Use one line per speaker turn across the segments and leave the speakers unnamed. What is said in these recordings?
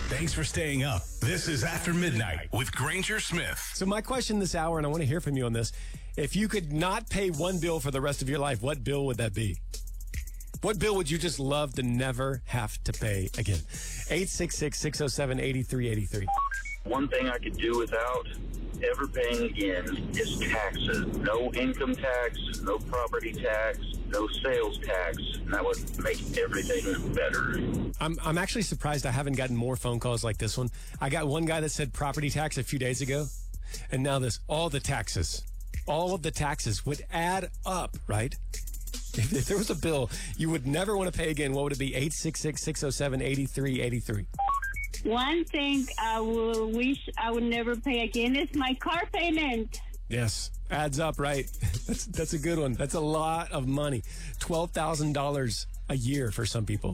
Thanks for staying up. This is After Midnight with Granger Smith.
So my question this hour, and I want to hear from you on this, if you could not pay one bill for the rest of your life, what bill would that be? What bill would you just love to never have to pay again? 866-607-8383.
One thing I could do without ever paying again is taxes. No income tax, no property tax, no sales tax, and that would make everything better.
I'm actually surprised I haven't gotten more phone calls like this one. I got one guy that said property tax a few days ago, and now this, all of the taxes would add up, right? If there was a bill you would never want to pay again, what would it be? 866-607-8383.
One thing I will wish I would never pay again is my car payment.
Yes, adds up, right? That's a good one. That's a lot of money. $12,000 a year for some people.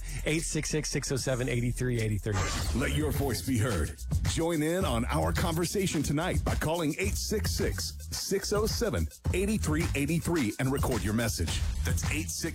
866-607-8383.
Let your voice be heard. Join in on our conversation tonight by calling 866-607-8383 and record your message. That's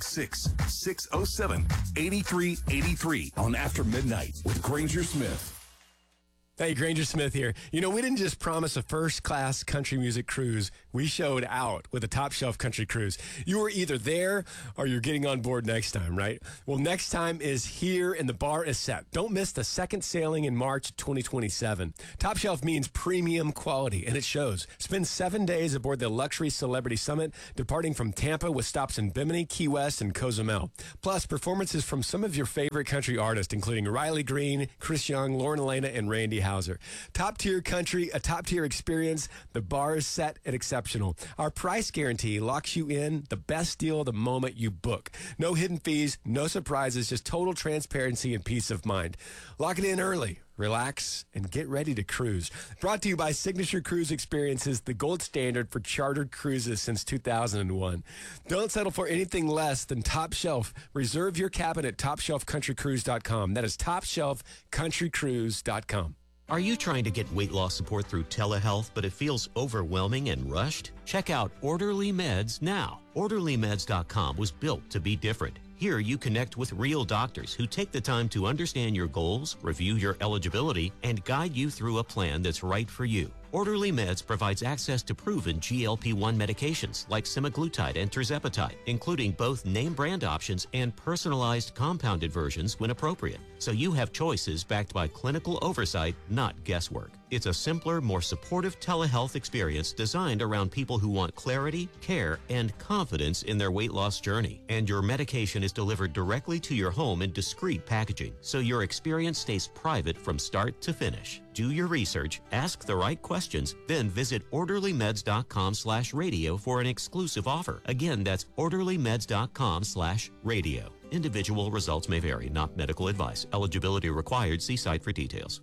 866-607-8383 on After Midnight with Granger Smith.
Hey, Granger Smith here. You know, we didn't just promise a first-class country music cruise. We showed out with a Top Shelf Country Cruise. You were either there or you're getting on board next time, right? Well, next time is here and the bar is set. Don't miss the second sailing in March 2027. Top Shelf means premium quality, and it shows. Spend 7 days aboard the Luxury Celebrity Summit, departing from Tampa with stops in Bimini, Key West, and Cozumel. Plus, performances from some of your favorite country artists, including Riley Green, Chris Young, Lauren Elena, and Randy Houser. Top-tier country, a top-tier experience. The bar is set and exceptional. Our price guarantee locks you in the best deal the moment you book. No hidden fees, no surprises, just total transparency and peace of mind. Lock it in early. Relax and get ready to cruise. Brought to you by Signature Cruise Experiences, the gold standard for chartered cruises since 2001. Don't settle for anything less than Top Shelf. Reserve your cabin at TopShelfCountryCruise.com. That is TopShelfCountryCruise.com.
Are you trying to get weight loss support through telehealth, but it feels overwhelming and rushed? Check out Orderly Meds now. OrderlyMeds.com was built to be different. Here you connect with real doctors who take the time to understand your goals, review your eligibility, and guide you through a plan that's right for you. Orderly Meds provides access to proven GLP-1 medications like semaglutide and tirzepatide, including both name brand options and personalized compounded versions when appropriate. So you have choices backed by clinical oversight, not guesswork. It's a simpler, more supportive telehealth experience designed around people who want clarity, care, and confidence in their weight loss journey. And your medication is delivered directly to your home in discreet packaging, so your experience stays private from start to finish. Do your research, ask the right questions, then visit orderlymeds.com/radio for an exclusive offer. Again, that's orderlymeds.com/radio. Individual results may vary, not medical advice. Eligibility required. See site for details.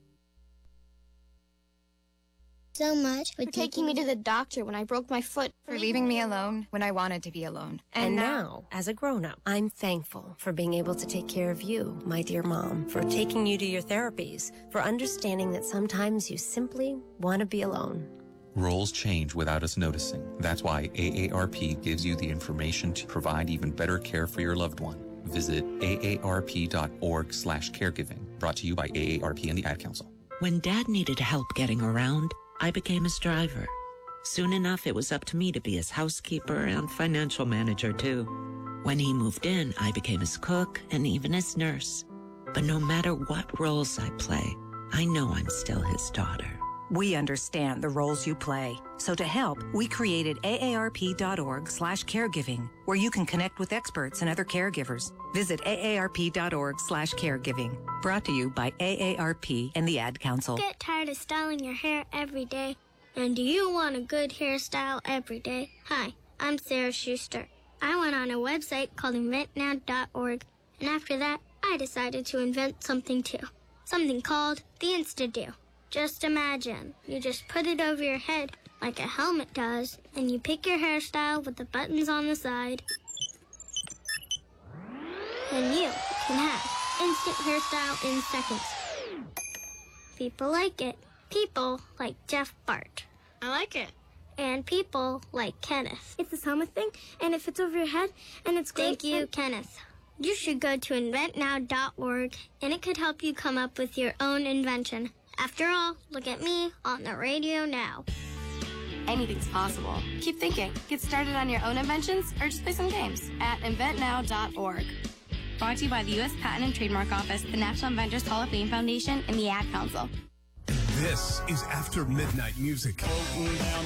So much for taking me to the doctor when I broke my foot.
For leaving me alone when I wanted to be alone.
And now, as a grown-up, I'm thankful for being able to take care of you, my dear mom, for taking you to your therapies, for understanding that sometimes you simply want to be alone.
Roles change without us noticing. That's why AARP gives you the information to provide even better care for your loved one. Visit aarp.org/caregiving. Brought to you by AARP and the Ad Council.
When Dad needed help getting around, I became his driver. Soon enough, it was up to me to be his housekeeper and financial manager, too. When he moved in, I became his cook and even his nurse. But no matter what roles I play, I know I'm still his daughter.
We understand the roles you play. So to help, we created aarp.org/caregiving, where you can connect with experts and other caregivers. Visit aarp.org/caregiving. Brought to you by AARP and the Ad Council.
Get tired of styling your hair every day? And do you want a good hairstyle every day? Hi, I'm Sarah Schuster. I went on a website called inventnow.org, and after that, I decided to invent something too. Something called the Insta-Do. Just imagine, you just put it over your head like a helmet does, and you pick your hairstyle with the buttons on the side. And you can have instant hairstyle in seconds. People like it. People like Jeff Bart.
I like it.
And people like Kenneth. It's a helmet thing, and it fits over your head, and it's great. Thank you, Kenneth. You should go to inventnow.org, and it could help you come up with your own invention. After all, look at me on the radio now.
Anything's possible. Keep thinking. Get started on your own inventions or just play some games at inventnow.org. Brought to you by the U.S. Patent and Trademark Office, the National Inventors Hall of Fame Foundation, and the Ad Council.
This is After Midnight Music.